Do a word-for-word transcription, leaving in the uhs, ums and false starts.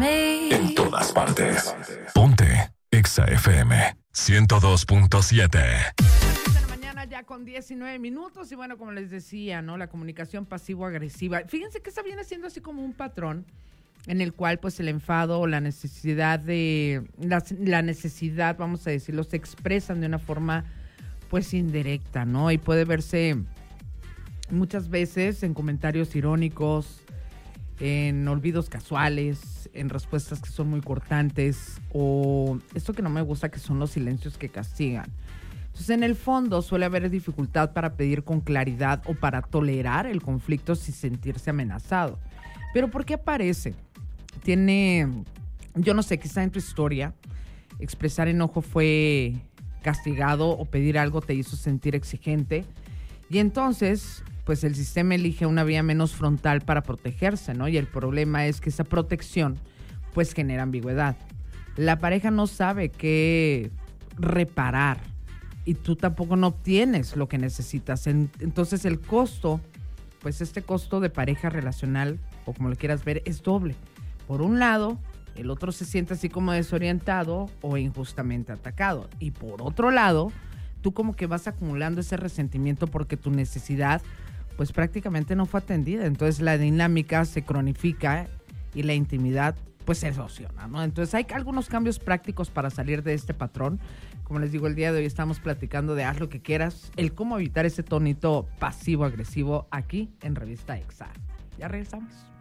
me. En todas partes. Ponte Exa F M ciento dos punto siete. Ya con diecinueve minutos y bueno, como les decía, ¿no? La comunicación pasivo-agresiva. Fíjense que esta viene siendo así como un patrón en el cual pues el enfado o la necesidad de, la, la necesidad, vamos a decirlo, se expresan de una forma pues indirecta, ¿no? Y puede verse muchas veces en comentarios irónicos, en olvidos casuales, en respuestas que son muy cortantes o esto que no me gusta, que son los silencios que castigan. Entonces, en el fondo suele haber dificultad para pedir con claridad o para tolerar el conflicto sin sentirse amenazado. ¿Pero por qué aparece? Tiene, yo no sé, quizá en tu historia expresar enojo fue castigado o pedir algo te hizo sentir exigente y entonces pues el sistema elige una vía menos frontal para protegerse, ¿no? Y el problema es que esa protección pues genera ambigüedad. La pareja no sabe qué reparar y tú tampoco no obtienes lo que necesitas. Entonces el costo, pues este costo de pareja relacional, o como lo quieras ver, es doble. Por un lado, el otro se siente así como desorientado o injustamente atacado. Y por otro lado, tú como que vas acumulando ese resentimiento porque tu necesidad, pues prácticamente no fue atendida. Entonces la dinámica se cronifica y la intimidad pues se erosiona, ¿no? Entonces hay algunos cambios prácticos para salir de este patrón. Como les digo, el día de hoy estamos platicando de haz lo que quieras, el cómo evitar ese tonito pasivo-agresivo aquí en Revista Exa. Ya regresamos.